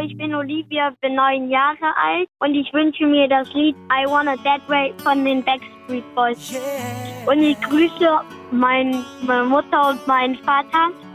ich bin Olivia, bin 9 Jahre alt und ich wünsche mir das Lied I Wanna That Way von den Backstreet Boys. Und ich grüße meine Mutter und meinen Vater.